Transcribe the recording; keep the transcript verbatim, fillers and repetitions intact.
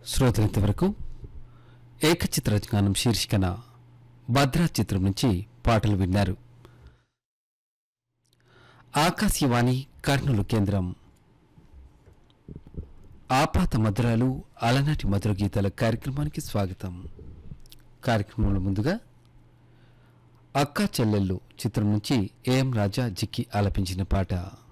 శ్రోతలంతవరకు ఏకచిత్రగానం శీర్షికన భద్రా చిత్రం నుంచి పాటలు విన్నారు. ఆకాశవాణి కర్నూలు కేంద్రం. ఆపాత మధురాలు అలనాటి మధుర గీతాల కార్యక్రమానికి స్వాగతం. కార్యక్రమంలో ముందుగా అక్కా చెల్లెళ్ళు చిత్రం నుంచి ఏఎం రాజా జిక్కి ఆలపించిన పాట.